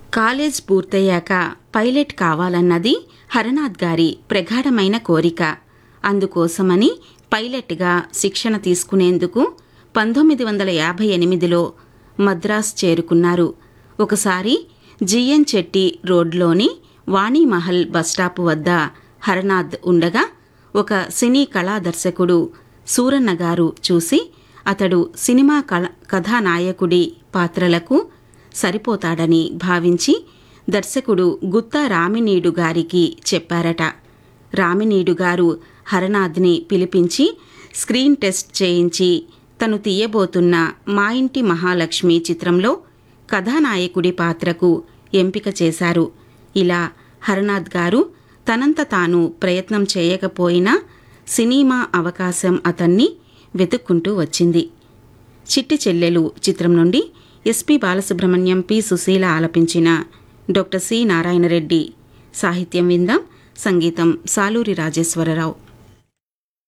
College పూర్తయ్యాక pilot కావాలన్నది హరనాథ్ గారి ప్రగాఢమైన కోరిక. అందుకోసమని పైలట్గా శిక్షణ తీసుకునేందుకు 1958లో మద్రాస్ చేరుకున్నారు. ఒకసారి జిఎన్ చెట్టి రోడ్లోని వాణిమహల్ బస్టాపు వద్ద హరనాథ్ ఉండగా ఒక సినీ కళా దర్శకుడు సూరన్న గారు చూసి అతడు సినిమా కథానాయకుడి పాత్రలకు సరిపోతాడని భావించి దర్శకుడు గుత్తా రామినీడు గారికి చెప్పారట. రామినీడు గారు హరనాథ్ని పిలిపించి స్క్రీన్ టెస్ట్ చేయించి తను తీయబోతున్న మా ఇంటి మహాలక్ష్మి చిత్రంలో కథానాయకుడి పాత్రకు ఎంపిక చేశారు. ఇలా హరనాథ్ గారు తనంత తాను ప్రయత్నం చేయకపోయినా సినిమా అవకాశం అతన్ని వెతుక్కుంటూ వచ్చింది. చిట్టి చెల్లెలు చిత్రం నుండి ఎస్పి బాలసుబ్రహ్మణ్యం, పి సుశీల ఆలపించిన డాక్టర్ సి నారాయణ రెడ్డి సాహిత్యం విందాం. సంగీతం సాలూరి రాజేశ్వరరావు.